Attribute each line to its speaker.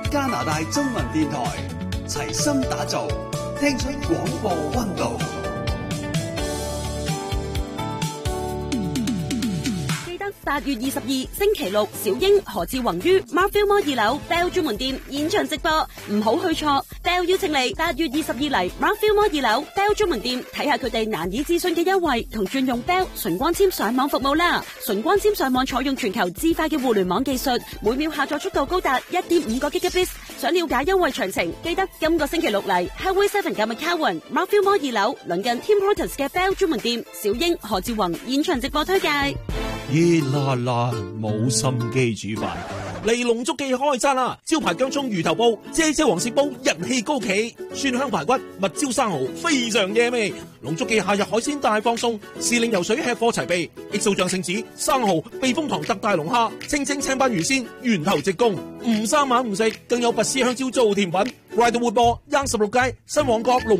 Speaker 1: 加拿大中文電台，齊心打造，聽出廣播溫度。
Speaker 2: 8月22星期六，小英何志宏於 Marfil Mall 2樓 Bell 專門店現場直播，唔好去錯。Bell 邀請你8月22嚟 Marfil Mall 2樓 Bell 專門店睇下佢哋難以置信嘅優惠同轉用 Bell 純光纖上網服務啦。純光纖上網採用全球至快嘅互聯網技術，每秒下載速度高達 1.5 個 Gigabits。想了解優惠詳情，記得今個星期六嚟 Highway 7嘅 McCowan Marfil Mall 2樓鄰近 Tim Hortons 嘅 Bell 專門店，小英何志宏現場直播推介。
Speaker 3: 熱辣辣冇心機煮飯，嚟龍足記開餐啦！招牌薑蔥魚頭煲、姐姐黃鱔煲人氣高企，蒜香排骨、蜜椒生蠔非常惹味。龍足記夏日海鮮大放送，時令游水吃貨齊備，XO醬聖子、生蠔、避風塘特大龍蝦、清蒸青斑魚鮮，源頭直供，唔生猛唔食，更有拔絲香蕉做甜品。Ride 活播，16街新旺角龍